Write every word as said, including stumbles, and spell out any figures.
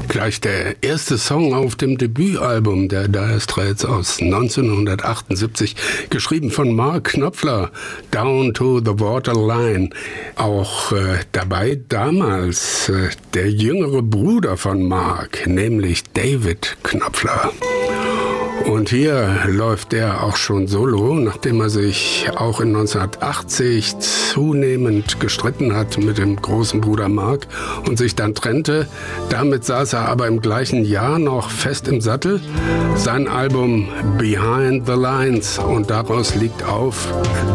Gleich der erste Song auf dem Debütalbum der Dire Straits aus neunzehnhundertachtundsiebzig, geschrieben von Mark Knopfler, Down to the Waterline. Auch äh, dabei damals äh, der jüngere Bruder von Mark, nämlich David Knopfler. Und hier läuft er auch schon solo, nachdem er sich auch in neunzehnhundertachtzig zunehmend gestritten hat mit dem großen Bruder Mark und sich dann trennte. Damit saß er aber im gleichen Jahr noch fest im Sattel. Sein Album Behind the Lines, und daraus liegt auf